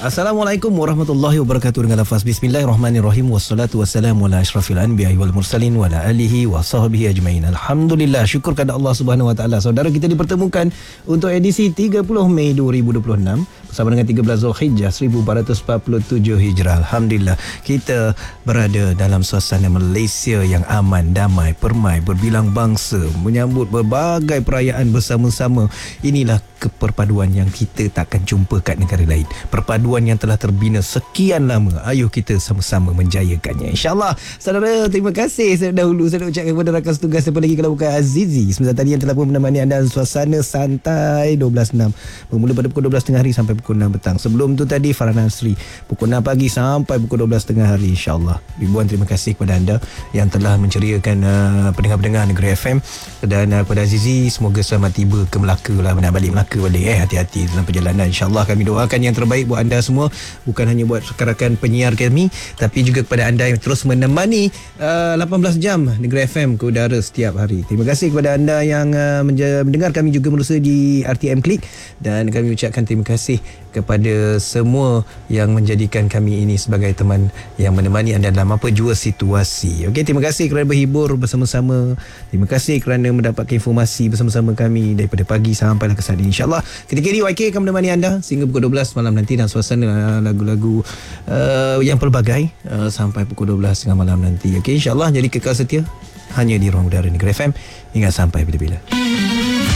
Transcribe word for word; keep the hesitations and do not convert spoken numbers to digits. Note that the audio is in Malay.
Assalamualaikum warahmatullahi wabarakatuh. Dengan lafaz bismillahirrahmanirrahim. Wassalatu wassalamu ala asyrafil anbiya'i wal mursalin wa ala alihi wa sahbihi ajma'in. Alhamdulillah, syukur kepada Allah Subhanahu wa taala. Saudara, kita dipertemukan untuk edisi tiga puluh Mei dua ribu dua puluh enam bersama dengan tiga belas Zulhijjah seribu empat ratus empat puluh tujuh Hijrah. Alhamdulillah, kita berada dalam suasana Malaysia yang aman, damai, permai, berbilang bangsa, menyambut berbagai perayaan bersama-sama. Inilah keperpaduan yang kita takkan jumpa kat negara lain. Perpaduan yang telah terbina sekian lama. Ayuh kita sama-sama menjayakannya, InsyaAllah. Saudara, terima kasih saya dahulu saya nak ucapkan kepada rakan setugas, siapa lagi kalau bukan Azizi sebentar tadi yang telah pun menemani anda suasana santai dua belas enam bermula pada pukul dua belas tengah hari sampai pukul enam petang. Sebelum tu tadi Farah Nasri pukul enam pagi sampai pukul dua belas tengah hari, InsyaAllah. Ribuan terima kasih kepada anda yang telah menceriakan uh, pendengar-pendengar Negeri F M. Dan uh, kepada Azizi, semoga selamat tiba ke Melaka lah, nak balik Melaka balik eh, hati-hati dalam perjalanan. InsyaAllah kami doakan yang terbaik buat anda semua, bukan hanya buat rakan penyiar kami, tapi juga kepada anda yang terus menemani uh, lapan belas jam Negeri F M ke udara setiap hari. Terima kasih kepada anda yang uh, menja- mendengar kami juga melalui di R T M Click, dan kami ucapkan terima kasih kepada semua yang menjadikan kami ini sebagai teman yang menemani anda dalam apa jua situasi. Okey, terima kasih kerana berhibur bersama-sama. Terima kasih kerana mendapatkan informasi bersama-sama kami daripada pagi sampailah ke saat ini. InsyaAllah ketika ini Y K akan menemani anda sehingga pukul dua belas malam nanti, dan suasana lagu-lagu uh, yang pelbagai uh, sampai pukul dua belas tengah malam nanti. Okey, insyaAllah jadi kekal setia hanya di ruang udara Negeri F M hingga sampai bila-bila.